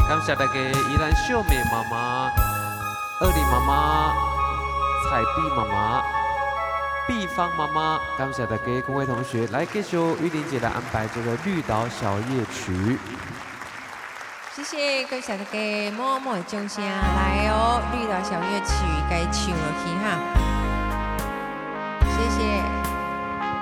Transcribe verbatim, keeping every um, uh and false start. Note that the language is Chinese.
感谢大家依然秀美妈妈、二丽妈妈、彩碧妈妈、碧芳妈妈，感谢大家各位同学来继续玉玲姐来安排这个绿岛小夜曲。 谢谢，感谢大家默默的掌声，来哦，绿岛小夜曲该唱落去哈。